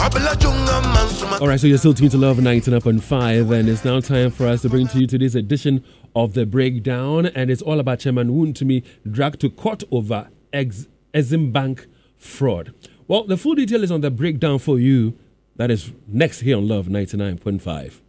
All right, so you're still tuned to Love 99.5, and it's now time for us to bring to you today's edition of The Breakdown, and it's all about Chairman Wontumi dragged to court over Exim Bank fraud. Well, the full detail is on The Breakdown for you. That is next here on Love 99.5.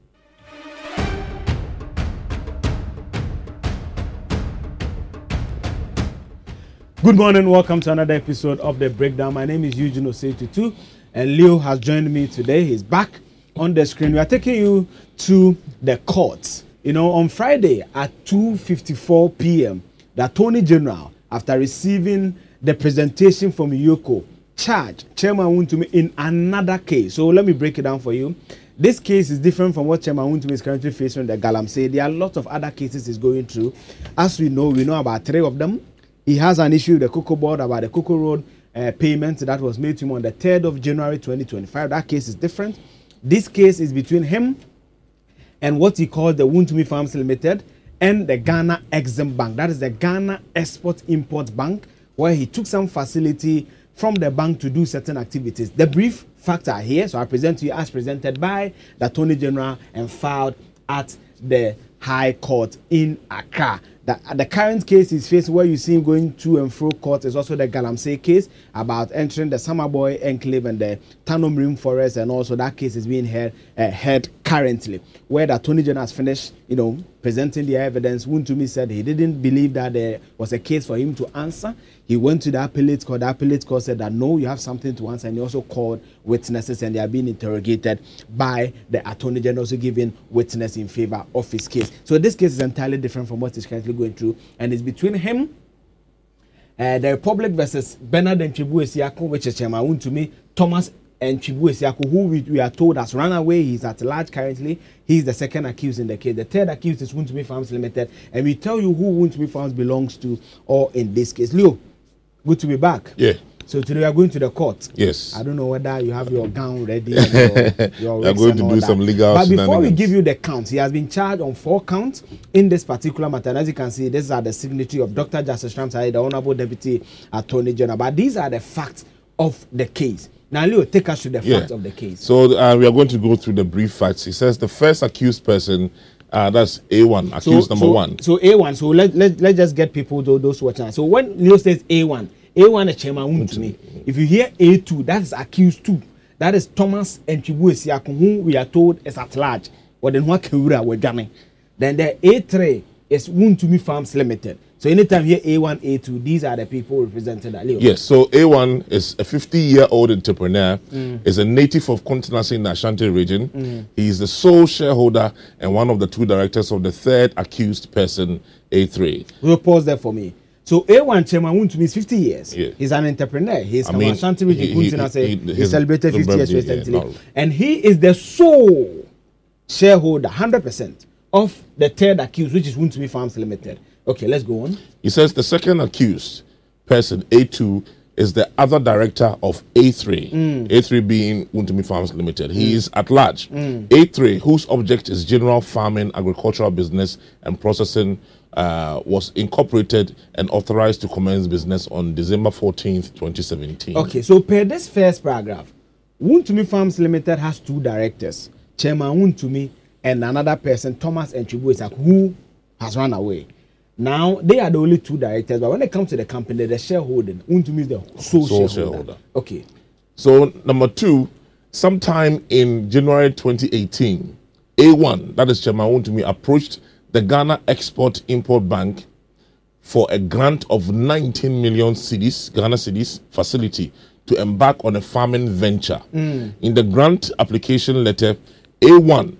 Good morning, welcome to another episode of The Breakdown. My name is Eugene Osei-Tutu, and Leo has joined me today. He's back on the screen. We are taking you to the courts. You know, on Friday at 2:54 p.m., the Attorney General, after receiving the presentation from Yoko, charged Chairman Wontumi in another case. So let me break it down for you. This case is different from what Chairman Wontumi is currently facing in the Galamsey. There are a lot of other cases he's going through. As we know about 3 of them. He has an issue with the Cocoa Board about the Cocoa Road payment that was made to him on the 3rd of January 2025. That case is different. This case is between him and what he called the Wontumi Farms Limited and the Ghana Exim Bank. That is the Ghana Export-Import Bank, where he took some facility from the bank to do certain activities. The brief facts are here, so I present to you as presented by the Attorney General and filed at the High Court in Accra. The current case is faced where you see him going to and fro court is also the Galamsey case about entering the Samaboy Enclave and the Tano Marine Forest, and also that case is being heard currently, where the Attorney General has finished, presenting the evidence. Wontumi said he didn't believe that there was a case for him to answer. He went to the appellate court. The appellate court said that no, you have something to answer, and he also called witnesses, and they are being interrogated by the Attorney General, also giving witness in favor of his case. So this case is entirely different from what he's currently going through, and it's between him, the Republic versus Bernard Nchibu Esiako, which is Chairman Wontumi, Thomas Nchibu Esiako, who we are told has run away. He's at large currently. He's the second accused in the case. The third accused is Wontumi Farms Limited, and we tell you who Wontumi Farms belongs to, or in this case. Leo, good to be back. Yeah. So today we are going to the court. Yes. I don't know whether you have your gown ready. And your we are going to do some legal. But before we give you the counts, he has been charged on 4 counts in this particular matter. And as you can see, these are the signature of Dr. Justice Ramsay, the Honorable Deputy Attorney General. But these are the facts of the case. Now, Leo, take us to the facts of the case. So we are going to go through the brief facts. He says the first accused person, that's A1, accused number 1. So A1. So let's just get people, those watching. So when Leo says A1 is Chairman Wontumi. If you hear A2, that is accused 2. That is Thomas Nchibu Esiako, whom we are told is at large. Or then what we're Then the A3 is Wontumi Farms Limited. So anytime you hear A1, A2, these are the people represented at Leo. Yes, so A1 is a 50-year-old entrepreneur, is a native of Kontinasi in the Ashanti region. He is the sole shareholder and one of the 2 directors of the third accused person, A3. We'll pause there for me. So A1 Chairman Wontumi is 50 years. Yeah. He's an entrepreneur. He's from Ashanti region. He celebrated 50 years recently. And he is the sole shareholder, 100%, of the third accused, which is Wontumi Farms Limited. Okay, let's go on. He says the second accused person, A2, is the other director of A3. A3 being Wontumi Farms Limited. He is at large. A3, whose object is general farming, agricultural business, and processing, was incorporated and authorized to commence business on December 14th, 2017. Okay, so per this first paragraph, Wontumi Farms Limited has 2 directors, Chairman Wontumi and another person, Thomas Nchibu Esiako, who has run away. Now, they are the only 2 directors, but when it comes to the company, the shareholding, Wontumi is the sole shareholder. Okay. So, number 2, sometime in January 2018, A1, that is Chairman Wontumi, approached the Ghana Export-Import Bank for a grant of 19 million cedis, Ghana cedis, facility to embark on a farming venture. In the grant application letter, A1,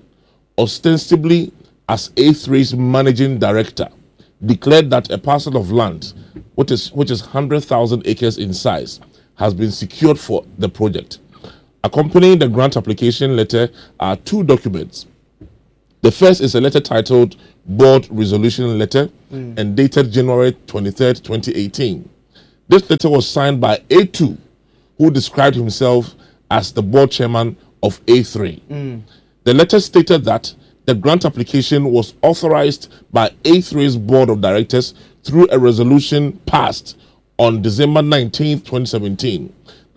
ostensibly as A3's managing director, declared that a parcel of land, which is 100,000 acres in size, has been secured for the project. Accompanying the grant application letter are 2 documents. The first is a letter titled Board Resolution Letter and dated January 23rd, 2018. This letter was signed by A2, who described himself as the board chairman of A3. The letter stated that the grant application was authorized by A3's board of directors through a resolution passed on December 19th, 2017.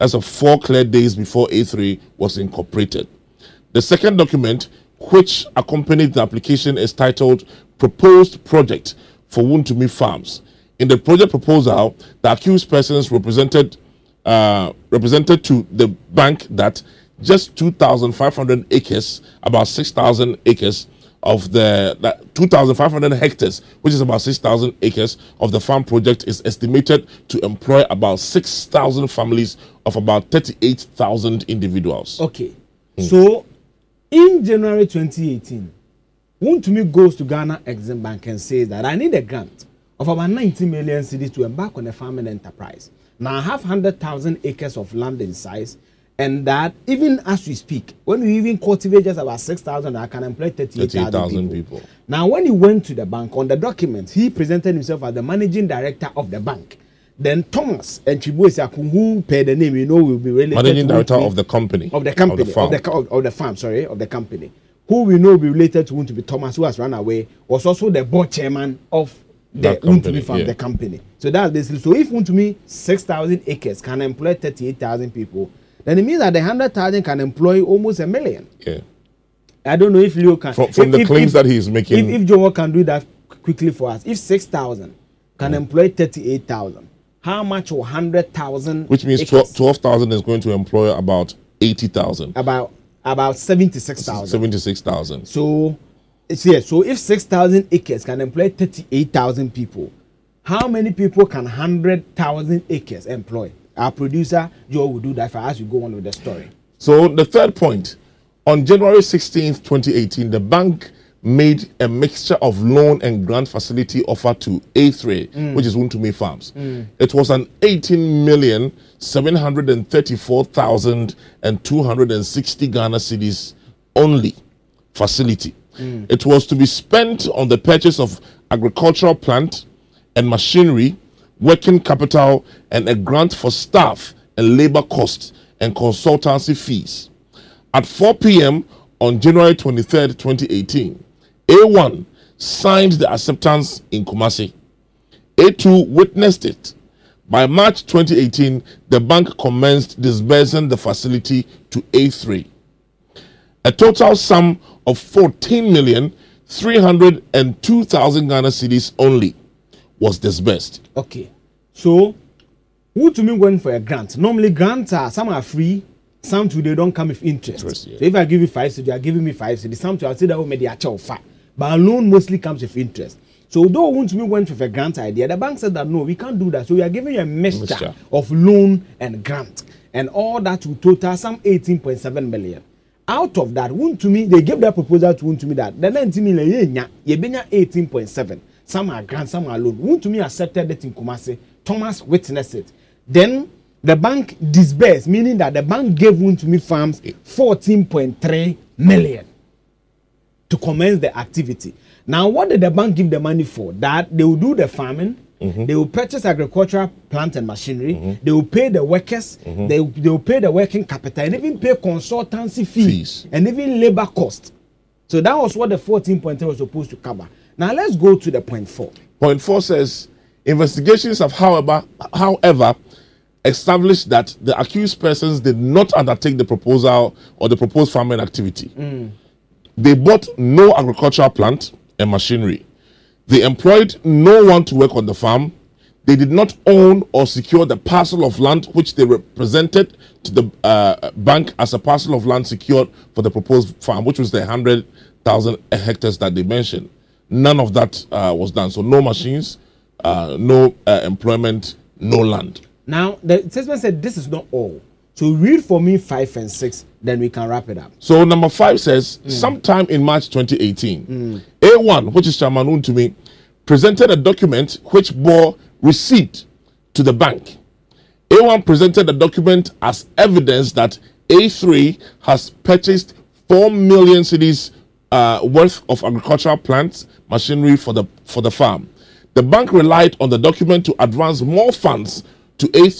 That's of 4 clear days before A3 was incorporated. The second document, which accompanied the application, is titled Proposed Project for Wontumi Farms. In the project proposal, the accused persons represented to the bank that just 2,500 acres, about 6,000 acres of the 2,500 hectares, which is about 6,000 acres of the farm project, is estimated to employ about 6,000 families of about 38,000 individuals. Okay. So, in January 2018, Wontumi goes to Ghana Exim Bank and says that I need a grant of about 90 million cedis to embark on a farming enterprise. Now, I have 100,000 acres of land in size, and that even as we speak, when we even cultivate just about 6,000, I can employ 38,000 people. Now, when he went to the bank, on the documents, he presented himself as the managing director of the bank. Then Thomas and Chibuese, who paid the name, will be related managing director of the company. Of the company. Who we know will be related to Wontumi Thomas, who has run away, was also the board chairman of the Wontumi farm, the company. So that's basically, so if Wontumi 6,000 acres can employ 38,000 people, then it means that the 100,000 can employ almost 1 million. Yeah. I don't know if Leo can. From the claims that he's making. If Joe can do that quickly for us, if 6,000 can employ 38,000, how much will 100,000? Which means 12,000 is going to employ about 80,000. About 76,000. 76,000. So, so if 6,000 acres can employ 38,000 people, how many people can 100,000 acres employ? Our producer, Joe, will do that for us. We go on with the story. So the third point, on January 16th, 2018, the bank made a mixture of loan and grant facility offer to A3, which is Wontumi Farms. It was an 18,734,260 Ghana cedis only facility. It was to be spent on the purchase of agricultural plant and machinery, working capital, and a grant for staff and labor costs and consultancy fees. At 4 p.m. on January 23rd, 2018, A1 signed the acceptance in Kumasi. A2 witnessed it. By March 2018, the bank commenced disbursing the facility to A3. A total sum of 14,302,000 Ghana cedis only was disbursed. Okay. So, Wontumi went for a grant. Normally, grants are, some are free, some too, they don't come with interest. Yeah. So, if I give you 5 cedis, you are giving me 5 cedis. Some too, I'll say that, maybe I charge 5. But a loan mostly comes with interest. So, though Wontumi went with a grant idea, the bank said that no, we can't do that. So, we are giving you a mixture of loan and grant. And all that will total some 18.7 million. Out of that, Wontumi, they gave their proposal to Wontumi that the 90 million, you 18.7. Some are grant, some are loan. Wontumi accepted it in Kumasi. Thomas witnessed it. Then the bank disbursed, meaning that the bank gave Wontumi Farms 14.3 million to commence the activity. Now, what did the bank give the money for? That they will do the farming, they will purchase agricultural plant and machinery, they will pay the workers, they will pay the working capital, and even pay consultancy fees. And even labor costs. So that was what the 14.3 was supposed to cover. Now let's go to the point 4. Point 4 says, investigations have, however, established that the accused persons did not undertake the proposal or the proposed farming activity. They bought no agricultural plant and machinery. They employed no one to work on the farm. They did not own or secure the parcel of land which they represented to the bank as a parcel of land secured for the proposed farm, which was the 100,000 hectares that they mentioned. None of that was done. So no machines, no employment, no land. Now, the statement said this is not all. So read for me 5 and 6, then we can wrap it up. So number 5 says, sometime in March 2018, A1, which is Chairman Wontumi, presented a document which bore receipt to the bank. A1 presented the document as evidence that A3 has purchased 4 million cedis worth of agricultural plants, machinery for the farm. The bank relied on the document to advance more funds to A3